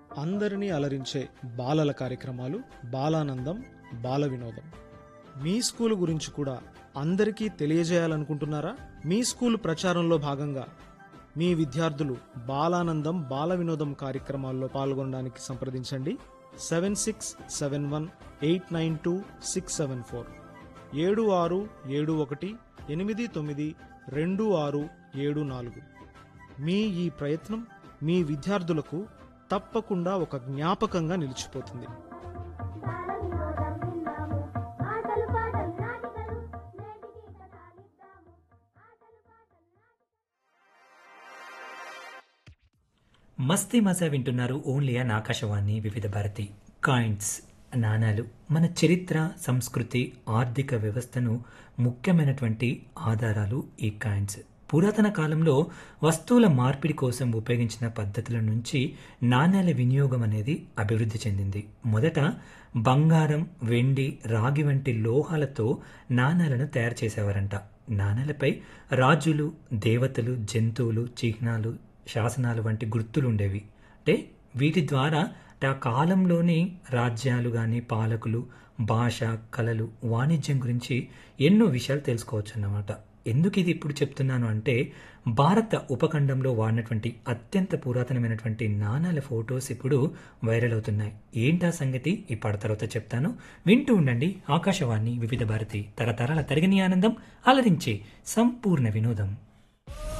అందరినీ అలరించే బాలల కార్యక్రమాలు బాలానందం బాల వినోదం. మీ స్కూల్ గురించి కూడా అందరికీ తెలియజేయాలనుకుంటున్నారా? మీ స్కూల్ ప్రచారంలో భాగంగా మీ విద్యార్థులు బాలానందం బాల వినోదం కార్యక్రమాల్లో పాల్గొనడానికి సంప్రదించండి. 7671892674 7671892674. మీ ఈ ప్రయత్నం మీ విద్యార్థులకు తప్పకుండా ఒక జ్ఞాపకంగా నిలిచిపోతుంది. బాల వినోదం విన్నాము ఆటలు పాటలు నాటికలు నేటికి కథాలిద్దాము ఆటలు పాటలు మస్తీ మజా వింటున్నారు ఓన్లీ అన్ ఆకాశవాణి వివిధ భారతి. కాయిన్స్, నాణాలు మన చరిత్ర, సంస్కృతి, ఆర్థిక వ్యవస్థను ముఖ్యమైనటువంటి ఆధారాలు ఈ కాయిన్స్. పురాతన కాలంలో వస్తువుల మార్పిడి కోసం ఉపయోగించిన పద్ధతుల నుంచి నాణేల వినియోగం అనేది అభివృద్ధి చెందింది. మొదట బంగారం, వెండి, రాగి వంటి లోహాలతో నాణేలను తయారు చేసేవారంట. నాణేలపై రాజులు, దేవతలు, జంతువులు, చిహ్నాలు, శాసనాలు వంటి గుర్తులు ఉండేవి. అంటే వీటి ద్వారా ఆ కాలంలోని రాజ్యాలు కానీ పాలకులు, భాష, కళలు, వాణిజ్యం గురించి ఎన్నో విషయాలు తెలుసుకోవచ్చు అన్నమాట. ఎందుకు ఇది ఇప్పుడు చెప్తున్నాను అంటే, భారత ఉపఖండంలో వాడినటువంటి అత్యంత పురాతనమైనటువంటి నాణాల ఫొటోస్ ఇప్పుడు వైరల్ అవుతున్నాయి. ఏంటా సంగతి ఇప్పటి తర్వాత చెప్తాను. వింటూ ఉండండి ఆకాశవాణి వివిధ భారతి, తరతరాల తరగని ఆనందం, అలరించే సంపూర్ణ వినోదం.